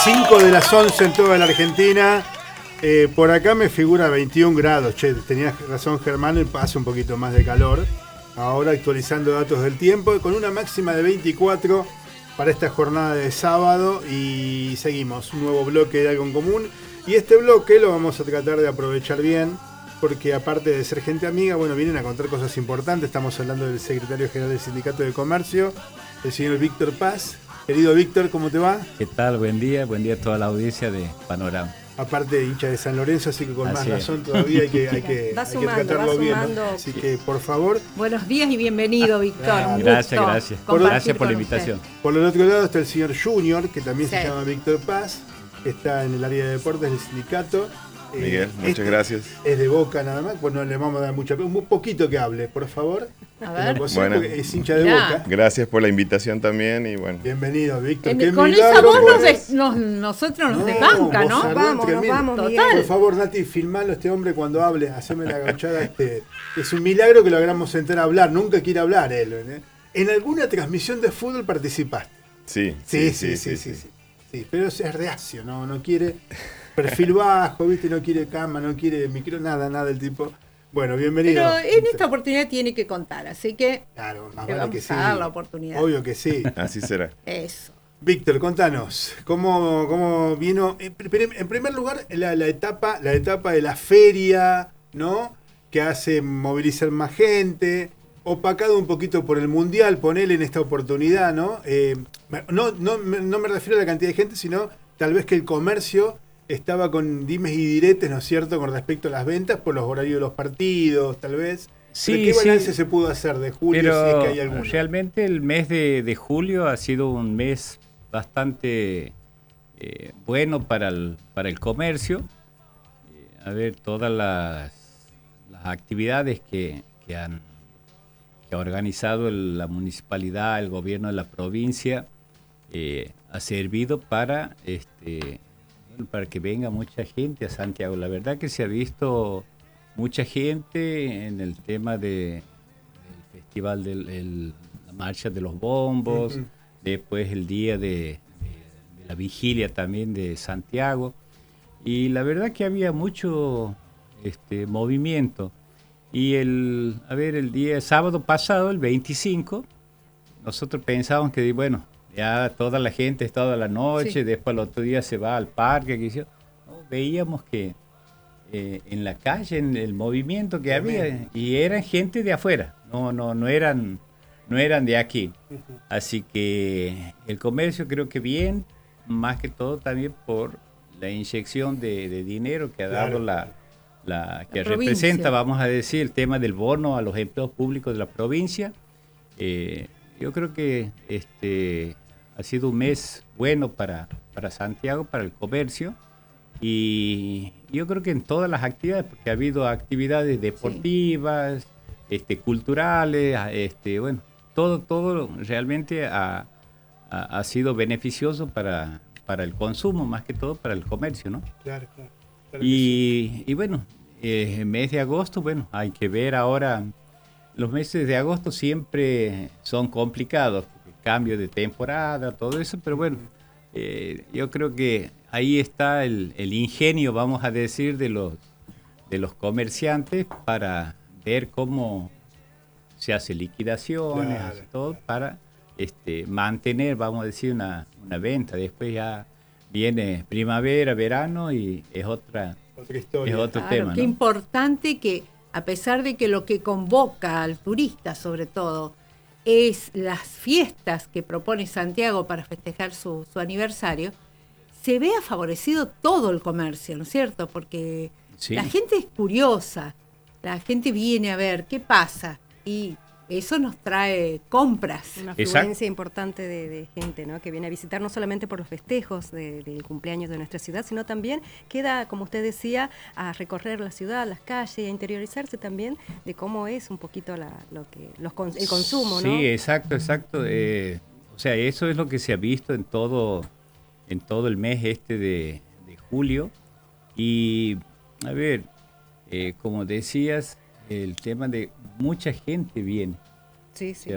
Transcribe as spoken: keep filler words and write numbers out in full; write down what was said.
cinco de las once en toda la Argentina. Eh, por acá me figura veintiún grados. Che, tenías razón, Germán, hace un poquito más de calor. Ahora actualizando datos del tiempo, con una máxima de veinticuatro para esta jornada de sábado. Y seguimos, un nuevo bloque de Algo en Común. Y este bloque lo vamos a tratar de aprovechar bien, porque aparte de ser gente amiga, bueno, vienen a contar cosas importantes. Estamos hablando del secretario general del Sindicato de Comercio, el señor Víctor Paz. Querido Víctor, ¿cómo te va? ¿Qué tal? Buen día, buen día a toda la audiencia de Panorama. Aparte hincha de San Lorenzo, así que con así más es. razón todavía hay que, hay que, va hay sumando, que tratarlo va bien, sumando. ¿no? Así que, por favor. Buenos días y bienvenido, Víctor. Claro. Un Gracias, gusto gracias. compartir Gracias por la con invitación. usted. Por el otro lado está el señor Junior, que también Sí. se llama Víctor Paz, que está en el área de deportes del sindicato. Miguel, Eh, muchas este gracias. Es de Boca nada más, pues no le vamos a dar mucha, un poquito que hable, por favor. A ver. Bueno. Bueno. Es hincha de Mirá. Boca. Gracias por la invitación también y bueno. Bienvenido, Víctor. En- Qué con esa milagro voz que- nos, des- nos- nosotros nos desbanca, ¿no? vos Vamos, Vamos, nos tremendo. vamos, Por Miguel. favor, Nati, filmalo a este hombre cuando hable, haceme la gauchada. Este. Es un milagro que lo hagamos sentar a hablar, nunca quiere hablar él. ¿eh? ¿En alguna transmisión de fútbol participaste? Sí, Sí, sí, sí, sí. sí, sí. Pero es reacio, no, no quiere perfil bajo, ¿viste? No quiere cama, no quiere micro, nada, nada del tipo. Bueno, bienvenido. Pero en esta oportunidad tiene que contar, así que Claro, más le vale vamos que sí. a dar la oportunidad. Obvio que sí. Así será. Eso. Víctor, contanos, ¿cómo, cómo vino? En prim- en primer lugar, la, la etapa, la etapa de la feria, ¿no? Que hace movilizar más gente, opacado un poquito por el Mundial, ponele en esta oportunidad, ¿no? Eh, no, no, no me refiero a la cantidad de gente, sino tal vez que el comercio estaba con dimes y diretes, ¿no es cierto?, con respecto a las ventas por los horarios de los partidos, tal vez. Sí, ¿Pero ¿Qué sí. balance se pudo hacer de julio, Pero si es que hay alguno? realmente el mes de, de julio ha sido un mes bastante eh, bueno para el, para el comercio. Eh, a ver, todas las, las actividades que, que, han, que ha organizado el- la municipalidad, el gobierno de la provincia, eh, ha servido para, este, bueno, para que venga mucha gente a Santiago. La verdad que se ha visto mucha gente en el tema de, del festival de la marcha de los bombos, Ujú. después el día de, de- de la vigilia también de Santiago, y la verdad que había mucho este, movimiento. Y el, a ver, el día sábado pasado, el veinticinco, nosotros pensábamos que, bueno, ya toda la gente es toda la noche, Sí. después el otro día se va al parque, que yo, no, veíamos que eh, en la calle, en el movimiento que había, Tremendo. y eran gente de afuera, no, no, no eran, no eran de aquí. Así que el comercio creo que bien, más que todo también por la inyección de, de dinero que ha Claro. dado la, la que La provincia. representa, vamos a decir, el tema del bono a los empleados públicos de la provincia. Eh, yo creo que este ha sido un mes bueno para, para Santiago, para el comercio. Y yo creo que en todas las actividades, porque ha habido actividades deportivas, este, culturales, a- este, bueno, todo, todo realmente ha, ha, ha sido beneficioso para, para el consumo, más que todo para el comercio, ¿no? Claro, claro. Claro que sí. Y, y bueno, eh, el mes de agosto, bueno, hay que ver ahora, los meses de agosto siempre son complicados, porque cambio de temporada, todo eso, pero bueno, eh, yo creo que ahí está el, el ingenio, vamos a decir, de los, de los comerciantes para ver cómo se hace liquidaciones, Claro, hace todo para este, mantener, vamos a decir, una, una venta. Después ya viene primavera, verano y es otra, Otra historia. es otro Claro, tema, qué ¿no? importante que, a pesar de que lo que convoca al turista, sobre todo, es las fiestas que propone Santiago para festejar su, su aniversario, se vea favorecido todo el comercio, ¿no es cierto? Porque Sí. la gente es curiosa, la gente viene a ver qué pasa y eso nos trae compras. Una Exacto. afluencia importante de, de gente, ¿no?, que viene a visitar no solamente por los festejos de- del cumpleaños de nuestra ciudad, sino también queda, como usted decía, a recorrer la ciudad, las calles, a interiorizarse también de cómo es un poquito la, lo que los con- el consumo, ¿no? Sí, exacto, exacto. Eh, o sea, eso es lo que se ha visto en todo, en todo el mes este de, de julio. Y, a ver, eh, como decías, el tema de mucha gente viene. Sí, O sí. sea,